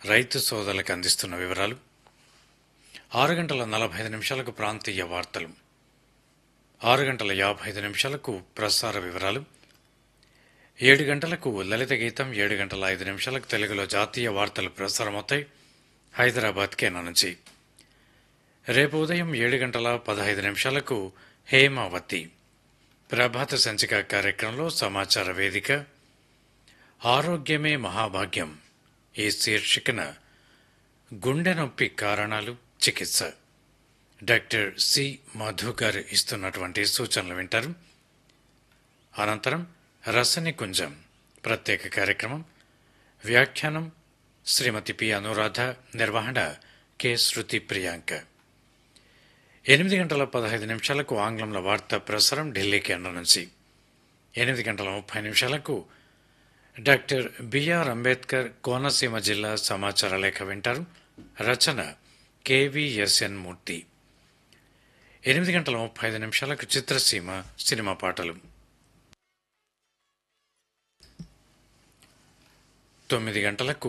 రైతు సోదరులకు అందిస్తున్న వివరాలు. 6 గంటల 45 నిమిషాలకు ప్రాంతీయ వార్తలు, 6 గంటల 55 నిమిషాలకు ప్రసార వివరాలు, 7 గంటలకు లలిత గీతం, 7 గంటల 5 నిమిషాలకు తెలుగులో జాతీయ వార్తలు ప్రసారమవుతాయి హైదరాబాద్ కేంద్రం నుంచి. రేపు ఉదయం 7 గంటల 15 నిమిషాలకు హేమావతి ప్రభాత సంచిక కార్యక్రమంలో సమాచార వేదిక ఆరోగ్యమే మహాభాగ్యం ఈ శీర్షికన గుండె నొప్పి కారణాలు, చికిత్స డాక్టర్ సి మధు గారు ఇస్తున్నటువంటి సూచనలు వింటారు. అనంతరం రసనికుంజం ప్రత్యేక కార్యక్రమం, వ్యాఖ్యానం శ్రీమతి పి అనురాధ, నిర్వహణ కె శృతి ప్రియాంక. 8 గంటల 15 నిమిషాలకు ఆంగ్లంలో వార్తా ప్రసారం ఢిల్లీ కేంద్రం నుంచి. 8 గంటల 30 నిమిషాలకు డాక్టర్ బిఆర్ అంబేద్కర్ కోనసీమ జిల్లా సమాచార లేఖ వింటారు. రచన కెవిఎస్ఎన్ మూర్తి. 8 గంటల 35 నిమిషాలకు చిత్రసీమ సినిమా పాటలు. 9 గంటలకు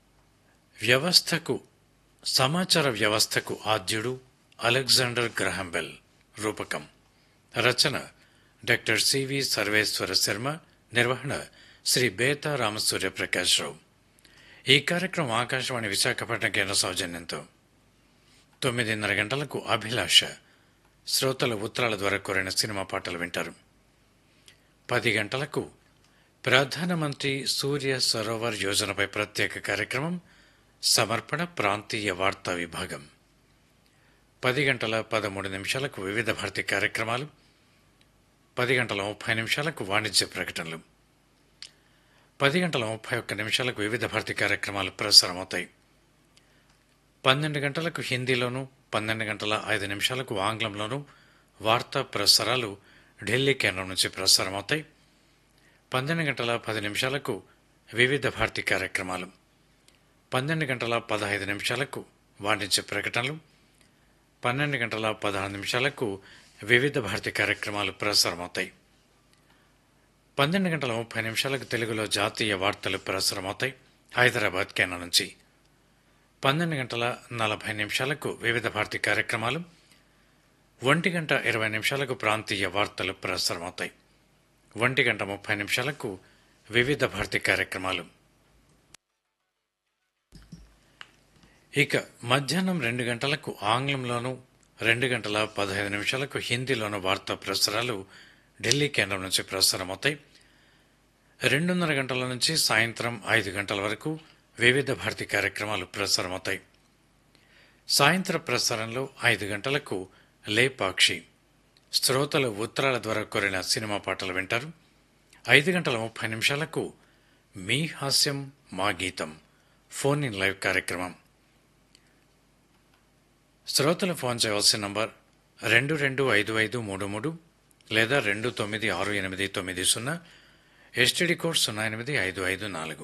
సమాచార వ్యవస్థకు ఆద్యుడు అలెగ్జాండర్ గ్రహాం బెల్ రూపకం. రచన డాక్టర్ సివి సర్వేశ్వర శర్మ, నిర్వహణ శ్రీ బేతా రామసూర్యప్రకాశ్రావు. ఈ కార్యక్రమం ఆకాశవాణి విశాఖపట్నం కేంద్ర సౌజన్యంతో. 9:30 గంటలకు అభిలాష, శ్రోతల ఉత్తరాల ద్వారా కోరిన సినిమా పాటలు వింటారు. 10 గంటలకు ప్రధానమంత్రి సూర్య సరోవర్ యోజనపై ప్రత్యేక కార్యక్రమం, సమర్పణ ప్రాంతీయ వార్తా విభాగం. 10 గంటల 13 నిమిషాలకు వివిధ భారతి కార్యక్రమాలు, 10 గంటల 30 నిమిషాలకు వాణిజ్య ప్రకటనలు, 10 గంటల 31 నిమిషాలకు వివిధ భారతి కార్యక్రమాలు ప్రసారమవుతాయి. 12 గంటలకు హిందీలోను, 12 గంటల 5 నిమిషాలకు ఆంగ్లంలోను వార్తా ప్రసారాలు ఢిల్లీ కేంద్రం నుంచి ప్రసారమవుతాయి. 12 గంటల 10 నిమిషాలకు వివిధ భారతి కార్యక్రమాలు, 12 గంటల 15 నిమిషాలకు వాణిజ్య ప్రకటనలు, 12 గంటల 16 నిమిషాలకు వివిధ భారతి కార్యక్రమాలు ప్రసారమవుతాయి. 12 గంటల 30 నిమిషాలకు తెలుగులో జాతీయ వార్తలు ప్రసారమవుతాయి హైదరాబాద్ కేంద్రం నుంచి. 12 గంటల 40 నిమిషాలకు వివిధ భారతి కార్యక్రమాలు, 1 గంట 20 నిమిషాలకు ప్రాంతీయ వార్తలు ప్రసారమవుతాయి. 1 గంట 30 నిమిషాలకు వివిధ భారతి కార్యక్రమాలు. ఇక మధ్యాహ్నం 2 గంటలకు ఆంగ్లంలోను, 2 గంటల 15 నిమిషాలకు హిందీలోను వార్తా ప్రసారాలు ఢిల్లీ కేంద్రం నుంచి ప్రసారమవుతాయి. 2:30 గంటల నుంచి సాయంత్రం 5 గంటల వరకు వివిధ భారతి కార్యక్రమాలు ప్రసారమవుతాయి. సాయంత్రం ప్రసారంలో 5 గంటలకు లేపాక్షి, శ్రోతలు ఉత్తరాల ద్వారా కోరిన సినిమా పాటలు వింటారు. 5 గంటల 30 నిమిషాలకు మీ హాస్యం మా గీతం ఫోన్ ఇన్ లైవ్ కార్యక్రమం. శ్రోతలు ఫోన్ చేయవలసిన నంబర్ 225533 లేదా 296890, ఎస్టీడీ కోడ్ 08554.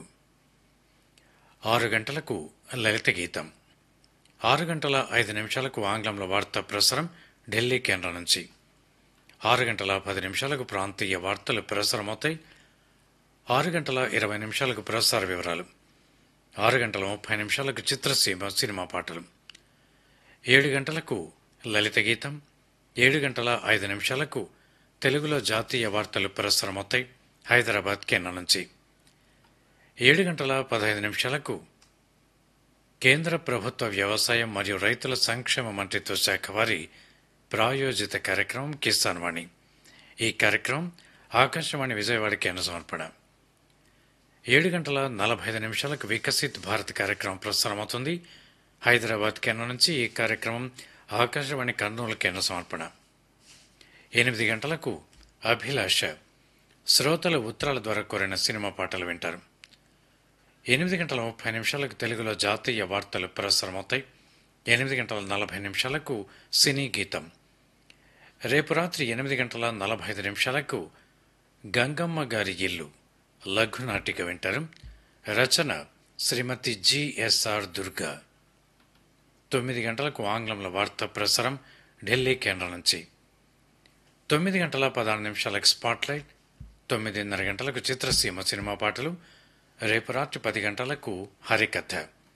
6 గంటలకు లలిత గీతం, 6 గంటల 5 నిమిషాలకు ఆంగ్లంలో వార్తా ప్రసారం ఢిల్లీ కేంద్రం నుంచి. 6 గంటల 10 నిమిషాలకు ప్రాంతీయ వార్తలు ప్రసారమవుతాయి. 6 గంటల 20 నిమిషాలకు ప్రసార వివరాలు, 6 గంటల 30 నిమిషాలకు చిత్రసీమ సినిమా పాటలు. 7 గంటలకు లలిత గీతం, 7 గంటల 5 నిమిషాలకు తెలుగులో జాతీయ వార్తలు ప్రసారమవుతాయి హైదరాబాద్ కేంద్రం నుంచి. 7 గంటల 15 నిమిషాలకు కేంద్ర ప్రభుత్వ వ్యవసాయం మరియు రైతుల సంక్షేమ మంత్రిత్వ శాఖ వారి ప్రాయోజిత కార్యక్రమం కిసాన్ వాణి. ఈ కార్యక్రమం ఆకాశవాణి విజయవాడ కేంద్ర సమర్పణ. 7 గంటల 45 నిమిషాలకు వికసిత్ భారత్ కార్యక్రమం ప్రసారమవుతుంది హైదరాబాద్ కేంద్రం నుంచి. ఈ కార్యక్రమం ఆకాశవాణి కర్నూలు కేంద్ర సమర్పణ. 8 గంటలకు అభిలాష, శ్రోతల ఉత్తరాల ద్వారా కోరిన సినిమా పాటలు వింటారు. 8 గంటల 30 నిమిషాలకు తెలుగులో జాతీయ వార్తలు ప్రసారమవుతాయి. 8 గంటల 40 నిమిషాలకు సినీ గీతం. రేపు రాత్రి 8 గంటల 45 నిమిషాలకు గంగమ్మ గారి ఇల్లు లఘునాటిక వింటారు. రచన శ్రీమతి జిఎస్ఆర్ దుర్గా. 9 గంటలకు ఆంగ్లంలో వార్తా ప్రసారం ఢిల్లీ కేంద్రం నుంచి. 9 గంటల 16 నిమిషాలకు స్పాట్లైట్, 9:30 గంటలకు చిత్రసీమ సినిమా పాటలు, రేపు రాత్రి 10 గంటలకు హరికథ.